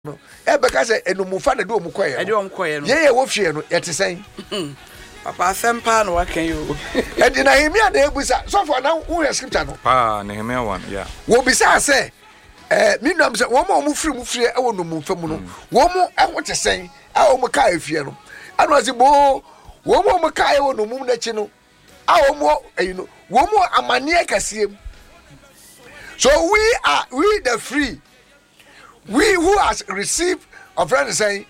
no ebeka say enumufa na do omukoye e de omkoye no ye wo fie no yete sen papa asempa no wakan yo e di na Nehemia na ebusa so for na wo scripture no Nehemia 1 yeah wo bisa say minam say wo mo firi mu fie e wo numfa mu no wo mo e ho te sen a wo mo ka afie no ano se bo wo mo ka e wo numum na chi no a wo mo no wo mo amane kasiem. So we the free, we who has received a friend saying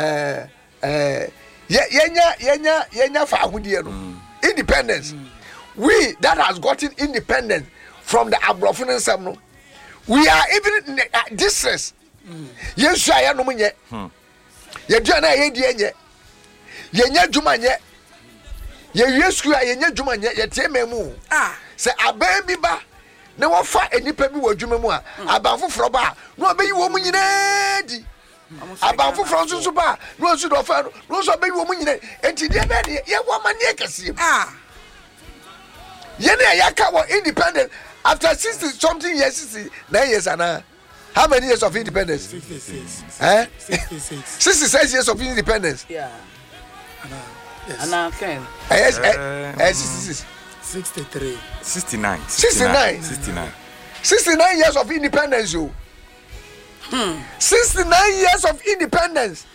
yenya fa ahudie no independence. We that has gotten independence from the Abrofin Sam no, we are even in distress. Yes, I am no munye. Ye dwana ye die nye. Yenya djuma nye. Ye yesku yenya djuma nye ye tememu. Se aben bi ba na wo fa enipa bi wadwuma mu a abanfoforo ba na obeyi wo mu nyina di abanfoforo nso ba na osu do fa no so obeyi wo mu nyina enti de be ye wo mane akase ye na ya ka wo independent after 60 something years 69 years ana how many years of independence 66 66 years of independence yeah ana ken 66 63 69 years of independence yo 69 years of independence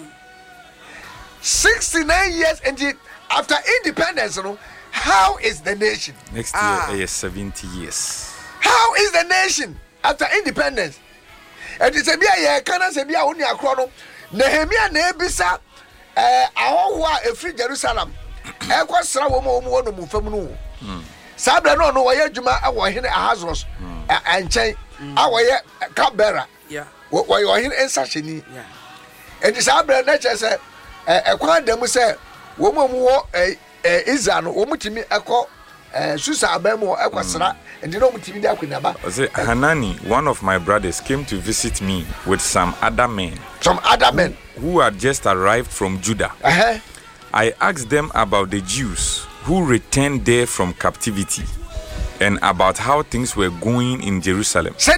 69 years and after independence no how is the nation next year is 70 years how is the nation after independence and it's a bia ye kana se bia oni akro no Nehemia na ebisa ahoho a efri Jerusalem ekosra wo mo no mu fam no sabra no wo ye djuma awo hene Ahasuerus anchen awo ye Kabera yeah wo ye hene ensasheni yeah and sabra na chese ekwan dem se wo mo wo Israel no wo mutimi ekọ Susa abemo ekosra and no mutimi di akunaba. Hanani, one of my brothers, came to visit me with some other men who had just arrived from Judah. I asked them about the Jews who returned there from captivity and about how things were going in Jerusalem. So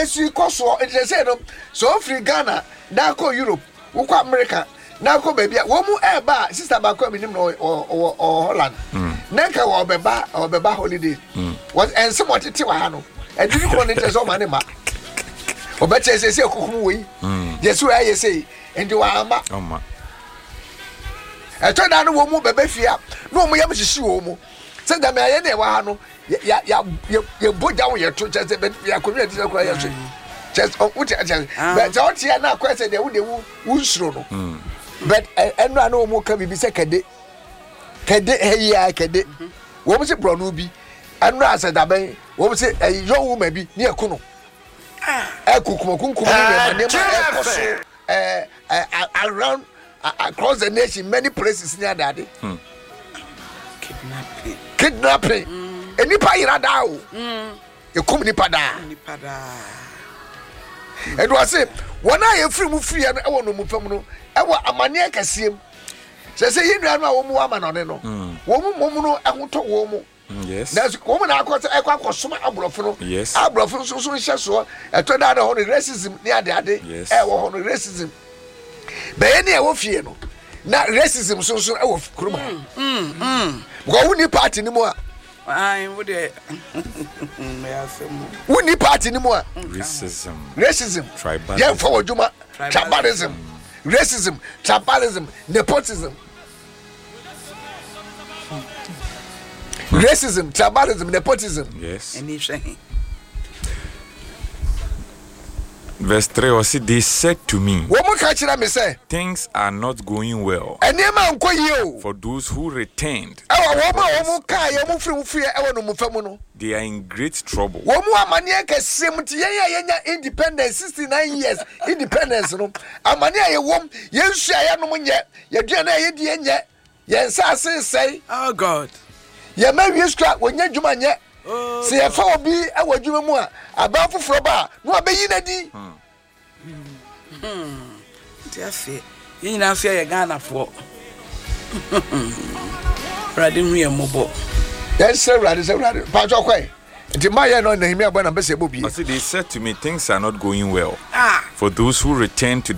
free Ghana, now go Europe, go America, now go baby. Womu eba sister bako minim or Holland. Nanka or beba holiday. Was and somewhat tiwahano. And you want it as all money ma. Or better say kukumu. Yes, where you say, and you are ma. I told her no woman baby fear. No more yam shi womo. Said that me ne wa no ya bo down your to just ya community ko ya so. Just what just but out here na question dey wo suro no. But eno na wo ka bibi se kede heya kede. Wo mo se bro no bi. Eno asa da ben wo mo se yo woman bi ne akuno. Ekukumakunkum ne ma around across the nation, many places near daddy. Kidnapping. Any payra dao. You come nipa da. And was it when I am free and I want to move from no. I want a mania cassim. Say you know woman on no. Woman no I want to woman. Yes. That's woman I got some abrofo. Yes. Abrofo so so I told that on racism near daddy. Yes. On racism. But any of you know, now racism so of Kruma. Go win party anymore. I would win party anymore. Racism, tribalism, yeah, for Juma, tribalism, racism, tribalism, nepotism. Racism, tribalism, nepotism. Yes. And Verse 3 was it, they said to me, things are not going well for those who returned. They are in great trouble. Independence, 69 years, independence. Oh God. You may be struck when you're Jumanya. See a 4B, I would do more about for bar. No, be in a D. You know, fear Ghana for Radim Ria Mobo. Yes, sir, rather, Patrick. They said to me, things are not going well for those who return to